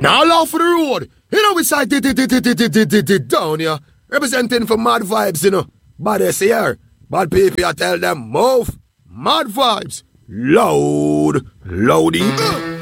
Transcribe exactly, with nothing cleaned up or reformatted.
Now laugh for the road. You know we side down here. Representing for Mad Vibes, you know. Bad S here. Bad people, I tell them, move. Mad Vibes. Loud. Louding.